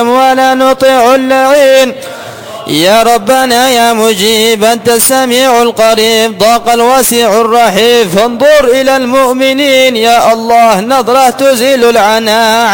ولا نطيع اللعين. يا ربنا يا مجيب أنت السميع القريب، ضاق الواسع الرحيب، فانظر إلى المؤمنين يا الله نظرة تزيل العناء